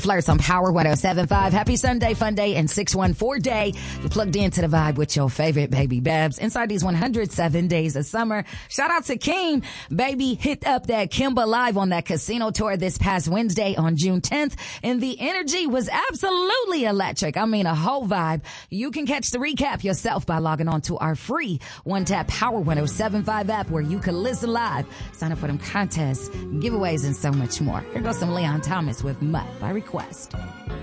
Flirts on Power 107.5. Happy Sunday, fun day, and 614 day. You plugged into the vibe with your favorite baby Babs inside these 107 days of summer. Shout out to Keem. Baby hit up that Kimba Live on that casino tour this past Wednesday on June 10th. And the energy was absolutely electric. I mean, a whole vibe. You can catch the recap yourself by logging on to our free One Tap Power 107.5 app where you can listen live, sign up for them contests, giveaways, and so much more. Here goes some Leon Thomas with Mutt by request.